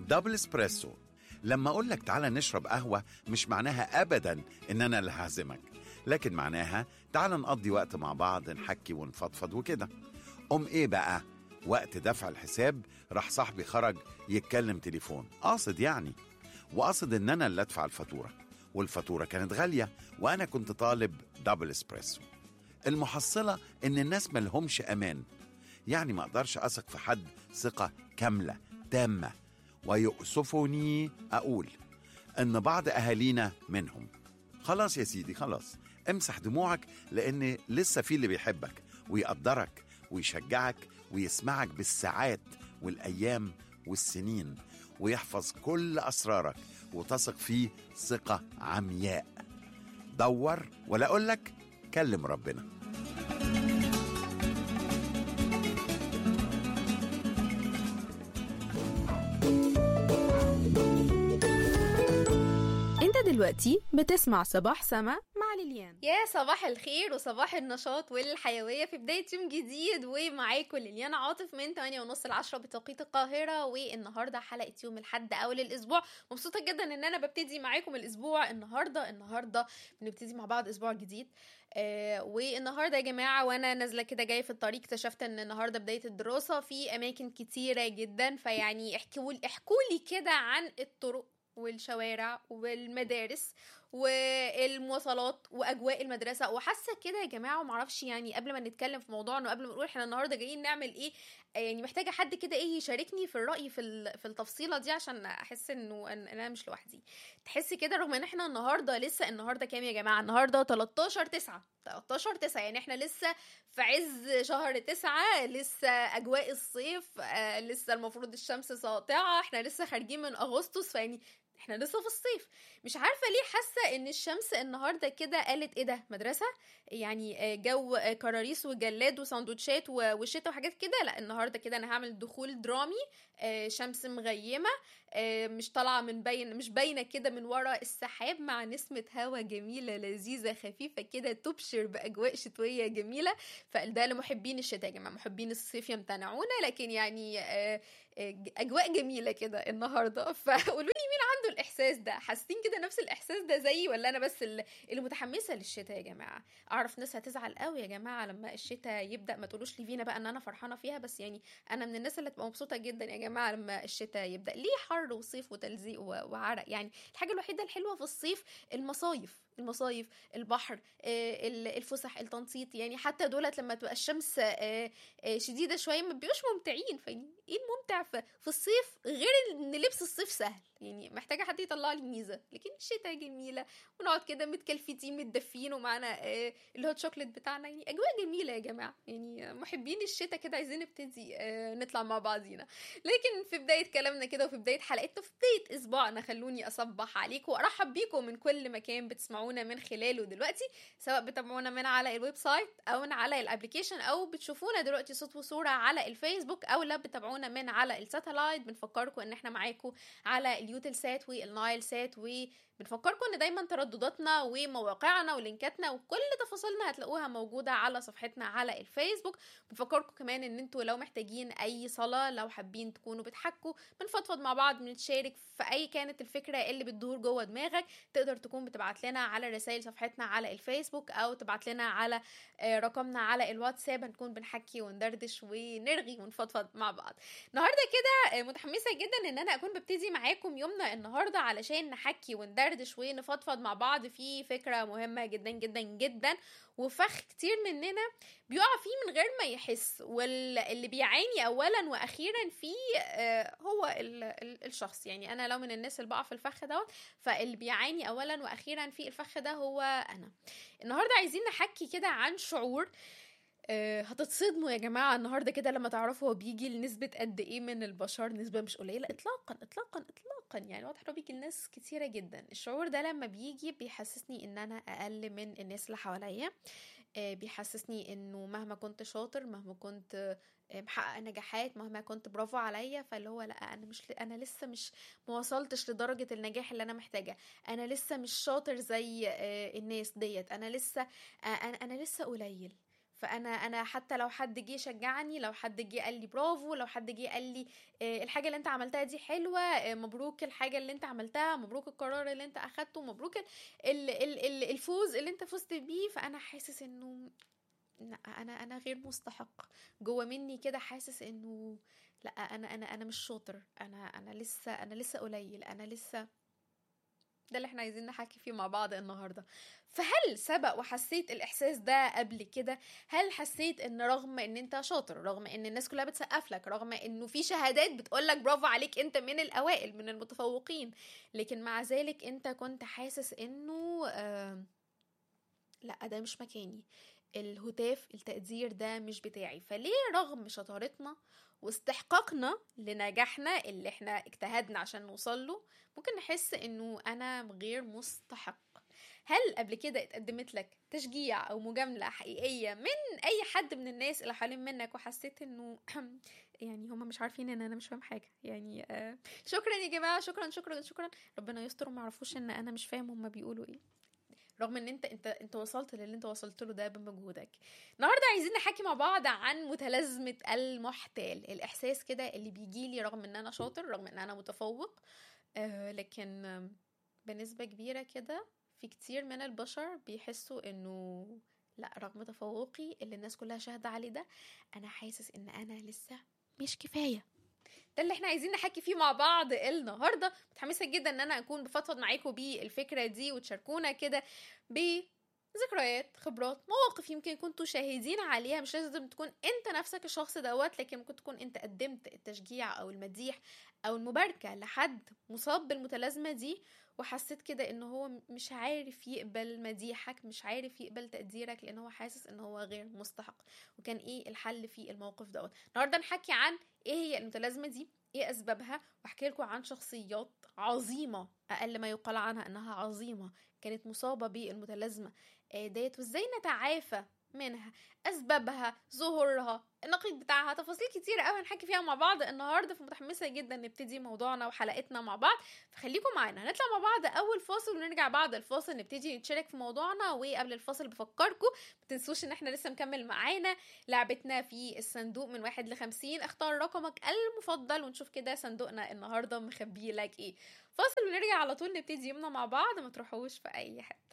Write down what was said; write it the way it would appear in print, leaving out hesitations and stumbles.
دبل اسبريسو. لما أقول لك تعالى نشرب قهوة مش معناها أبدا إن أنا اللي هعزمك، لكن معناها تعالى نقضي وقت مع بعض، نحكي ونفضفض وكده. إيه بقى؟ وقت دفع الحساب راح صاحبي خرج يتكلم تليفون، قاصد يعني، وقاصد إن أنا اللي أدفع الفاتورة، والفاتورة كانت غالية وأنا كنت طالب دبل اسبريسو. المحصلة إن الناس ملهمش أمان، يعني ما أقدرش أثق في حد ثقة كاملة تامة، ويؤسفني أقول إن بعض أهالينا منهم. خلاص يا سيدي، خلاص امسح دموعك، لأن لسه في اللي بيحبك ويقدرك ويشجعك ويسمعك بالساعات والأيام والسنين، ويحفظ كل أسرارك وتثق فيه ثقة عمياء. دور ولا أقولك كلم ربنا. دلوقتي بتسمع صباح سما مع ليليان. يا صباح الخير وصباح النشاط والحيوية في بداية يوم جديد، ومعاكم ليليان عاطف من 8:30 ل10 بتوقيت القاهرة. والنهاردة حلقة يوم الحد أول الأسبوع. مبسوطة جدا إن أنا ببتدي معاكم الأسبوع النهاردة بنبتدي مع بعض أسبوع جديد. والنهاردة يا جماعة وانا نازلة كده جاي في الطريق اكتشفت ان النهاردة بداية الدراسة في أماكن كتيرة جدا، فيعني احكولي كده عن الطرق والشوارع والمدارس والمواصلات واجواء المدرسه. وحاسه كده يا جماعه، ومعرفش يعني قبل ما نتكلم في موضوعنا وقبل ما نقول احنا النهارده جايين نعمل ايه، يعني محتاجه حد كده يشاركني في الراي في التفصيله دي، عشان احس انه انا مش لوحدي. تحس كده رغم ان احنا النهارده كام يا جماعه؟ النهارده 13/9، يعني احنا لسه في عز شهر 9، لسه اجواء الصيف، لسه المفروض الشمس ساطعه، احنا لسه خارجين من اغسطس، فيعني احنا لسه في الصيف. مش عارفة ليه حاسة ان الشمس النهاردة كده قالت ايه ده مدرسة، يعني جو كراريس وجلاد وساندوتشات والشتا وحاجات كده. لا النهاردة كده انا هعمل دخول درامي، شمس مغيمة، مش طالعة مش باينة كده من ورا السحاب، مع نسمة هوا جميلة لذيذة خفيفة كده تبشر بأجواء شتوية جميلة. فده لمحبين الشتاء يا جماعة، محبين الصيف يمتنعونا، لكن يعني أجواء جميلة كده النهاردة. فقولوا لي مين عنده الإحساس ده؟ حاسين كده نفس الإحساس ده زيي، ولا أنا بس اللي متحمسة للشتاء يا جماعة؟ أعرف ناس هتزعل قوي يا جماعة لما الشتاء يبدأ. ما تقولوش لي فينا بقى ان انا فرحانة فيها، بس يعني انا من الناس اللي تبقى مبسوطة جدا يا جماعة لما الشتاء يبدأ. ليه حر وصيف وتلزيق وعرق؟ يعني الحاجة الوحيدة الحلوة في الصيف المصايف، البحر، الفسح، التنطيط. يعني حتى دولت لما تبقى الشمس شديدة شوية ما بيبقوش ممتعين. فايه الممتع في الصيف غير ان لبس الصيف سهل؟ يعني محتاجة حد يطلع لي ميزة. لكن الشتاء جميلة، ونقعد كده متكلفتين متدفين، ومعنا اللي هو الشوكليت بتاعنا. يعني اجواء جميلة يا جماعة. يعني محبين الشتاء كده عايزين نبتدي نطلع مع بعضينا. لكن في بداية كلامنا كده وفي بداية حلقتنا في بداية اسبوعنا، خلوني اصبح عليكم وارحب بيكم من كل مكان بتسمعونا من خلاله دلوقتي، سواء بتابعونا من على الويب سايت او من على الابليكيشن، او بتشوفونا دلوقتي صوت وصورة على الفيسبوك، او لا بتابعونا من على الساتلايت. بنفكركم ان احنا معاكم على اليوتل سات والنايل سات، بنفكركم ان دايما تردداتنا ومواقعنا ولينكاتنا وكل تفاصيلنا هتلاقوها موجودة على صفحتنا على الفيسبوك. بنفكركم كمان ان انتوا لو محتاجين اي صلاة، لو حابين تكونوا بتحكوا، بنفضفض مع بعض، بنتشارك في اي كانت الفكرة اللي بتدور جوه دماغك، تقدر تكون بتبعت لنا على رسائل صفحتنا على الفيسبوك، او تبعت لنا على رقمنا على الواتساب. هنكون بنحكي وندردش ونرغي ونفضفض مع بعض. النهارده كده متحمسة جدا ان انا اكون ببتدي معاكم يومنا النهاردة علشان نحكي وندردش ونفضفض مع بعض في فكرة مهمة جدا جدا جدا، وفخ كتير مننا بيقع فيه من غير ما يحس. واللي بيعاني اولا واخيرا فيه هو الشخص. يعني انا لو من الناس اللي بقع في الفخ ده، فاللي بيعاني اولا واخيرا في الفخ ده هو انا. النهارده عايزين نحكي كده عن شعور هتتصدموا يا جماعة النهاردة كده لما تعرفوا هو بيجي لنسبة قد ايه من البشر. نسبة مش قليلة اطلاقا اطلاقا اطلاقا، يعني واضح انه بيجي لناس كتيرة جدا. الشعور ده لما بيجي بيحسسني ان انا اقل من الناس اللي حواليا، بيحسسني انه مهما كنت شاطر، مهما كنت محقق نجاحات، مهما كنت برافو عليا، فاللي هو لا انا لسه مش موصلتش لدرجة النجاح اللي انا محتاجة، انا لسه مش شاطر زي الناس ديت، انا لسه قليل. فانا حتى لو حد جه شجعني، لو حد جه قال لي برافو، لو حد جه قال لي الحاجه اللي انت عملتها دي حلوه، مبروك الحاجه اللي انت عملتها، مبروك القرار اللي انت اخدته، مبروك الفوز اللي انت فزت بيه، فانا حاسس انه لا، انا غير مستحق. جوه مني كده حاسس انه لا، انا مش شاطر، انا لسه قليل، انا لسه. ده اللي احنا عايزين نحكي فيه مع بعض النهارده. فهل سبق وحسيت الاحساس ده قبل كده؟ هل حسيت ان رغم ان انت شاطر، رغم ان الناس كلها بتسقف لك، رغم انه في شهادات بتقولك برافو عليك انت من الاوائل من المتفوقين، لكن مع ذلك انت كنت حاسس انه لا، ده مش مكاني، الهتاف التقدير ده مش بتاعي؟ فليه رغم شطارتنا واستحقاقنا لنجاحنا اللي احنا اجتهدنا عشان نوصل له ممكن نحس انه انا غير مستحق؟ هل قبل كده اتقدمت لك تشجيع او مجاملة حقيقية من اي حد من الناس اللي حوالين منك وحسيت انه يعني هما مش عارفين ان انا مش فاهم حاجة، يعني شكرا يا جماعة، شكرا شكرا شكرا، ربنا يستر وما يعرفوش ان انا مش فاهم هما بيقولوا ايه، رغم ان انت وصلت للي انت وصلت له ده بمجهودك. النهارده عايزين نحكي مع بعض عن متلازمة المحتال، الاحساس كده اللي بيجيلي رغم ان انا شاطر، رغم ان انا متفوق، لكن بنسبة كبيرة كده في كتير من البشر بيحسوا انه لا، رغم تفوقي اللي الناس كلها شاهدة عليه ده، انا حاسس ان انا لسه مش كفاية. ده اللي احنا عايزين نحكي فيه مع بعض النهارده. متحمسه جدا ان انا اكون بفضفض معاكم بالفكره دي، وتشاركونا كده بذكريات، خبرات، مواقف يمكن كنتوا شاهدين عليها. مش لازم تكون انت نفسك الشخص دوت، لكن ممكن تكون انت قدمت التشجيع او المديح او المباركه لحد مصاب بالمتلازمه دي، وحسيت كده ان هو مش عارف يقبل مديحك، مش عارف يقبل تقديرك، لان هو حاسس ان هو غير مستحق. وكان ايه الحل في الموقف دوت؟ النهارده نحكي عن ايه هي المتلازمه دي، ايه اسبابها، واحكي لكم عن شخصيات عظيمه، اقل ما يقال عنها انها عظيمه، كانت مصابه بالمتلازمه ديت، وازاي نتعافى منها، اسبابها، ظهورها، النقيض بتاعها، تفاصيل كتيره قوي هنحكي فيها مع بعض النهارده. فمتحمسه جدا نبتدي موضوعنا وحلقتنا مع بعض، فخليكم معانا. هنطلع مع بعض اول فاصل ونرجع بعد الفاصل نبتدي نتشارك في موضوعنا. وقبل الفاصل بفكركم ما تنسوش ان احنا لسه مكمل معانا لعبتنا في الصندوق من 1 ل50. اختار رقمك المفضل ونشوف كده صندوقنا النهارده مخبيه لك ايه. فاصل ونرجع على طول نبتدي يومنا مع بعض، ما تروحوش في اي حته.